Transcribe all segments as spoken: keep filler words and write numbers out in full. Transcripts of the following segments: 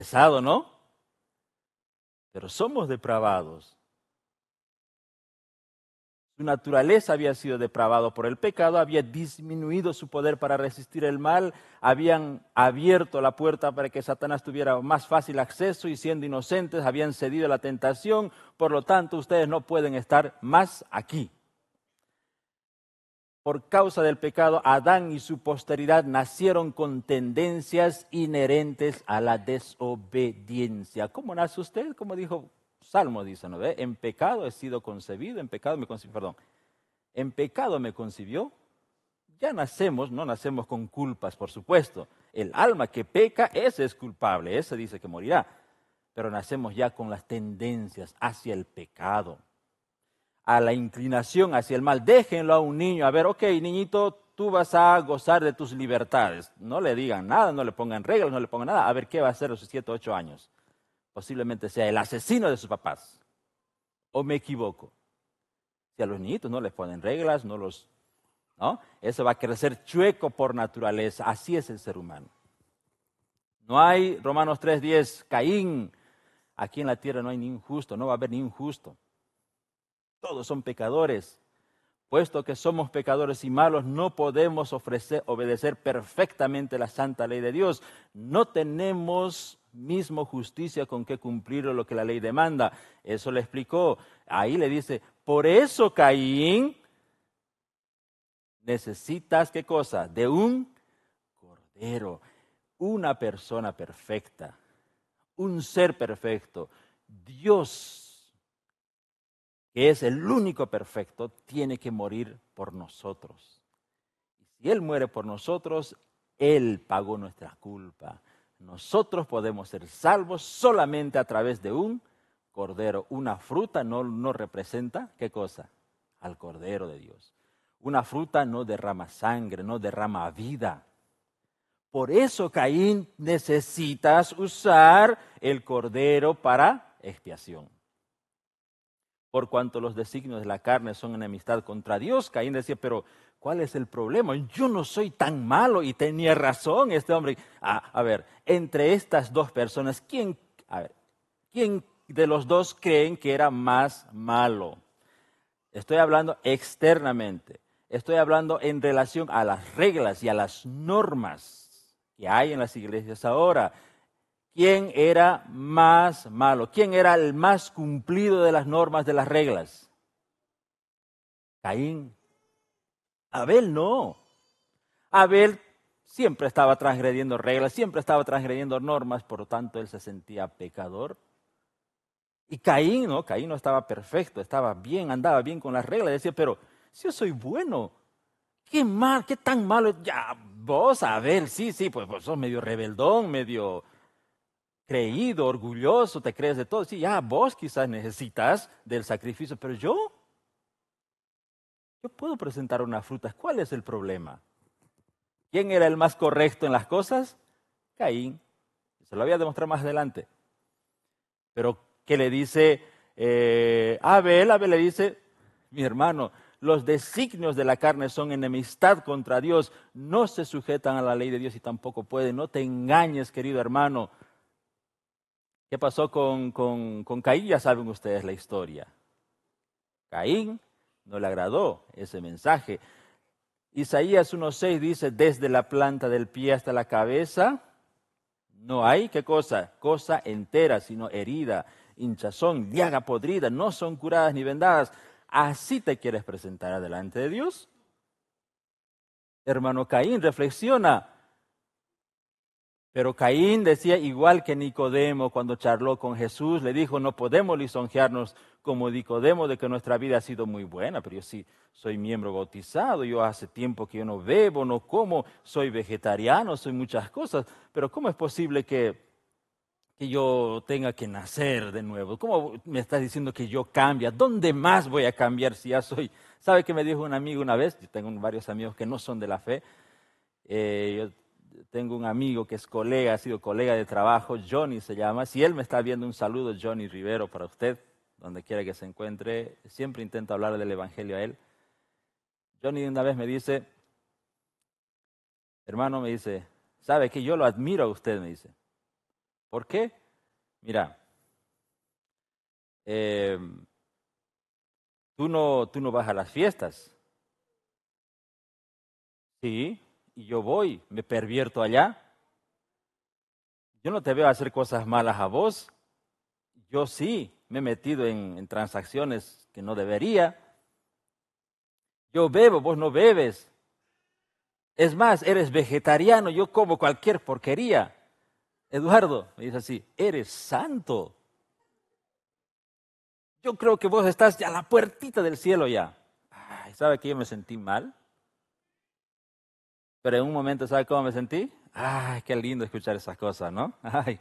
Pesado, ¿no? Pero somos depravados. Su naturaleza había sido depravada por el pecado, había disminuido su poder para resistir el mal, habían abierto la puerta para que Satanás tuviera más fácil acceso y siendo inocentes habían cedido a la tentación, por lo tanto ustedes no pueden estar más aquí. Por causa del pecado, Adán y su posteridad nacieron con tendencias inherentes a la desobediencia. ¿Cómo nace usted? Como dijo Salmo, dice, ¿no ve? En pecado he sido concebido, en pecado me concibió, perdón, en pecado me concibió. Ya nacemos, no nacemos con culpas, por supuesto. El alma que peca, ese es culpable, ese dice que morirá. Pero nacemos ya con las tendencias hacia el pecado, a la inclinación hacia el mal. Déjenlo a un niño, a ver, ok, niñito, tú vas a gozar de tus libertades. No le digan nada, no le pongan reglas, no le pongan nada. A ver qué va a hacer a sus siete, ocho años. Posiblemente sea el asesino de sus papás. ¿O me equivoco? Si a los niñitos no les ponen reglas, no los... ¿no? Eso va a crecer chueco por naturaleza. Así es el ser humano. No hay, Romanos tres diez, Caín. Aquí en la tierra no hay ni un justo, no va a haber ni un justo. Todos son pecadores. Puesto que somos pecadores y malos, no podemos ofrecer, obedecer perfectamente la santa ley de Dios. No tenemos mismo justicia con que cumplir lo que la ley demanda. Eso le explicó. Ahí le dice, por eso Caín, necesitas, ¿qué cosa? De un cordero, una persona perfecta, un ser perfecto. Dios, que es el único perfecto, tiene que morir por nosotros. Y si Él muere por nosotros, Él pagó nuestra culpa. Nosotros podemos ser salvos solamente a través de un cordero. Una fruta no, no representa, ¿qué cosa? Al cordero de Dios. Una fruta no derrama sangre, no derrama vida. Por eso, Caín, necesitas usar el cordero para expiación. Por cuanto los designios de la carne son enemistad contra Dios, Caín decía, pero ¿cuál es el problema? Yo no soy tan malo, y tenía razón este hombre. Ah, a ver, entre estas dos personas, ¿quién, a ver, ¿quién de los dos creen que era más malo? Estoy hablando externamente, estoy hablando en relación a las reglas y a las normas que hay en las iglesias ahora. ¿Quién era más malo? ¿Quién era el más cumplido de las normas, de las reglas? Caín. Abel no. Abel siempre estaba transgrediendo reglas, siempre estaba transgrediendo normas, por lo tanto él se sentía pecador. Y Caín, no, Caín no estaba perfecto, estaba bien, andaba bien con las reglas, decía, pero si yo soy bueno, ¿qué mal, qué tan malo? Ya, vos, Abel, sí, sí, pues vos sos medio rebeldón, medio creído, orgulloso, te crees de todo. Sí, ya, vos quizás necesitas del sacrificio, pero yo, yo puedo presentar unas frutas. ¿Cuál es el problema? ¿Quién era el más correcto en las cosas? Caín. Se lo voy a demostrar más adelante. Pero, ¿qué le dice eh, Abel? Abel le dice, mi hermano, los designios de la carne son enemistad contra Dios, no se sujetan a la ley de Dios y tampoco pueden. No te engañes, querido hermano. ¿Qué pasó con, con, con Caín? Ya saben ustedes la historia. Caín no le agradó ese mensaje. Isaías uno seis dice, desde la planta del pie hasta la cabeza, no hay, ¿qué cosa? Cosa entera, sino herida, hinchazón, llaga podrida, no son curadas ni vendadas. ¿Así te quieres presentar delante de Dios? Hermano Caín, reflexiona. Pero Caín decía igual que Nicodemo cuando charló con Jesús, le dijo, no podemos lisonjearnos como Nicodemo de que nuestra vida ha sido muy buena, pero yo sí soy miembro bautizado, yo hace tiempo que yo no bebo, no como, soy vegetariano, soy muchas cosas, pero ¿cómo es posible que, que yo tenga que nacer de nuevo? ¿Cómo me estás diciendo que yo cambie? ¿Dónde más voy a cambiar si ya soy? ¿Sabe qué me dijo un amigo una vez? Yo tengo varios amigos que no son de la fe. Eh, yo tengo un amigo que es colega, ha sido colega de trabajo, Johnny se llama. Si él me está viendo, un saludo, Johnny Rivero, para usted, donde quiera que se encuentre. Siempre intento hablar del Evangelio a él. Johnny una vez me dice, hermano, me dice, ¿sabe que yo lo admiro a usted? Me dice, ¿Por qué? Mira, eh, tú, no, tú no vas a las fiestas. Sí, y yo voy, me pervierto allá. Yo no te veo hacer cosas malas a vos. Yo sí, me he metido en, en transacciones que no debería. Yo bebo, vos no bebes. Es más, eres vegetariano, yo como cualquier porquería. Eduardo, me dice así, eres santo. Yo creo que vos estás ya a la puertita del cielo ya. Ay, ¿sabe que yo me sentí mal? Pero en un momento, ¿sabe cómo me sentí? Ay, qué lindo escuchar esas cosas, ¿no? Ay.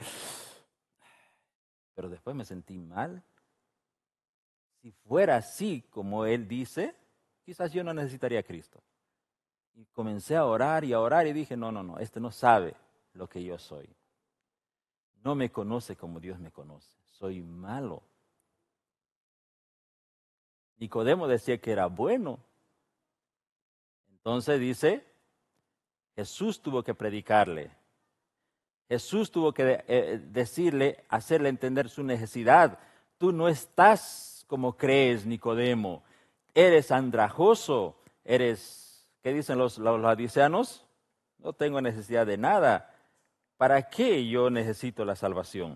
Pero después me sentí mal. Si fuera así como él dice, quizás yo no necesitaría a Cristo. Y comencé a orar y a orar y dije, no, no, no, este no sabe lo que yo soy. No me conoce como Dios me conoce. Soy malo. Nicodemo decía que era bueno. Entonces dice, Jesús tuvo que predicarle. Jesús tuvo que eh, decirle, hacerle entender su necesidad. Tú no estás como crees, Nicodemo. Eres andrajoso, eres, ¿qué dicen los, los laodiceanos? No tengo necesidad de nada. ¿Para qué yo necesito la salvación?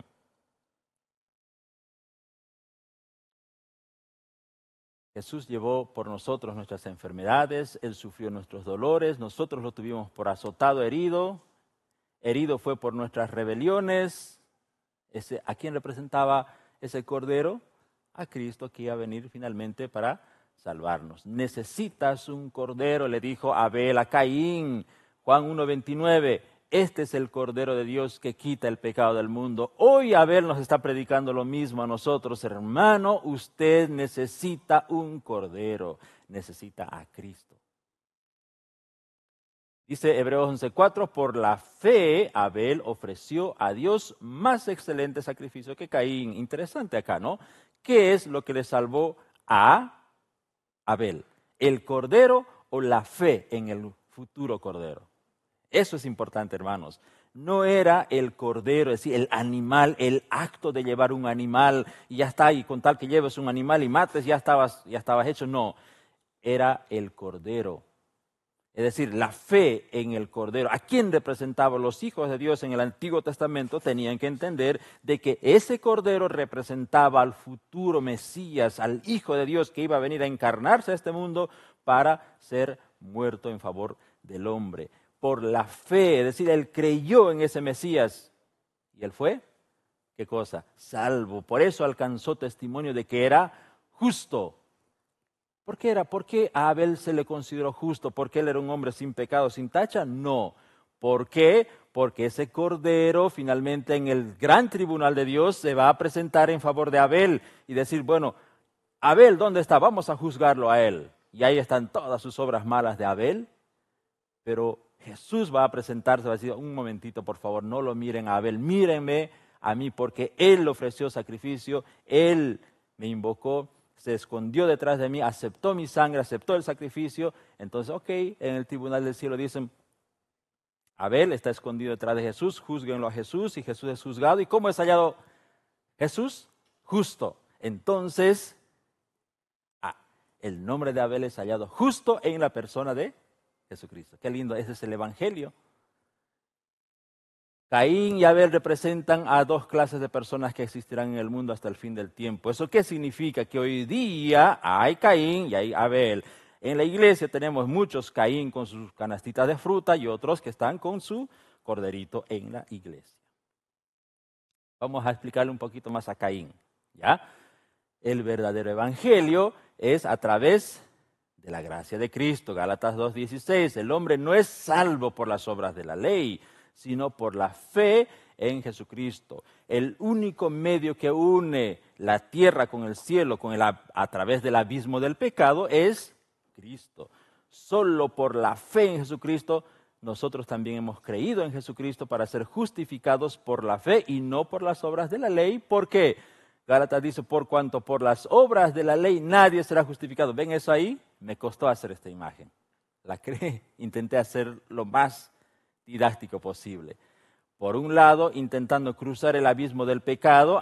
Jesús llevó por nosotros nuestras enfermedades, Él sufrió nuestros dolores, nosotros lo tuvimos por azotado, herido, herido fue por nuestras rebeliones. Ese, ¿a quién representaba ese cordero? A Cristo que iba a venir finalmente para salvarnos. Necesitas un cordero, le dijo Abel a Caín, Juan uno veintinueve. Este es el Cordero de Dios que quita el pecado del mundo. Hoy Abel nos está predicando lo mismo a nosotros. Hermano, usted necesita un Cordero, necesita a Cristo. Dice Hebreos once cuatro, por la fe Abel ofreció a Dios más excelente sacrificio que Caín. Interesante acá, ¿no? ¿Qué es lo que le salvó a Abel? ¿El Cordero o la fe en el futuro Cordero? Eso es importante, hermanos. No era el cordero, es decir, el animal, el acto de llevar un animal y ya está, y con tal que lleves un animal y mates, ya estabas, ya estabas hecho. No, era el cordero. Es decir, la fe en el cordero. ¿A quién representaban los hijos de Dios en el Antiguo Testamento? Tenían que entender de que ese cordero representaba al futuro Mesías, al Hijo de Dios que iba a venir a encarnarse a este mundo para ser muerto en favor del hombre. Por la fe, es decir, él creyó en ese Mesías. ¿Y él fue? ¿Qué cosa? Salvo. Por eso alcanzó testimonio de que era justo. ¿Por qué era? ¿Por qué a Abel se le consideró justo? ¿Porque él era un hombre sin pecado, sin tacha? No. ¿Por qué? Porque ese cordero finalmente en el gran tribunal de Dios se va a presentar en favor de Abel y decir, bueno, Abel, ¿dónde está? Vamos a juzgarlo a él. Y ahí están todas sus obras malas de Abel, pero Jesús va a presentarse, va a decir, un momentito, por favor, no lo miren a Abel, mírenme a mí, porque él ofreció sacrificio, él me invocó, se escondió detrás de mí, aceptó mi sangre, aceptó el sacrificio. Entonces, ok, en el tribunal del cielo dicen, Abel está escondido detrás de Jesús, júzguenlo a Jesús, y Jesús es juzgado. ¿Y cómo es hallado Jesús? Justo. Entonces, ah, el nombre de Abel es hallado justo en la persona de Jesucristo. Qué lindo, ese es el Evangelio. Caín y Abel representan a dos clases de personas que existirán en el mundo hasta el fin del tiempo. ¿Eso qué significa? Que hoy día hay Caín y hay Abel. En la iglesia tenemos muchos Caín con sus canastitas de fruta y otros que están con su corderito en la iglesia. Vamos a explicarle un poquito más a Caín, ¿ya? El verdadero evangelio es a través de la gracia de Cristo. Gálatas dos dieciséis, el hombre no es salvo por las obras de la ley, sino por la fe en Jesucristo. El único medio que une la tierra con el cielo con el, a través del abismo del pecado es Cristo. Solo por la fe en Jesucristo nosotros también hemos creído en Jesucristo para ser justificados por la fe y no por las obras de la ley. ¿Por qué? Gálatas dice, por cuanto por las obras de la ley nadie será justificado. ¿Ven eso ahí? Me costó hacer esta imagen. La creé, intenté hacer lo más didáctico posible. Por un lado, intentando cruzar el abismo del pecado,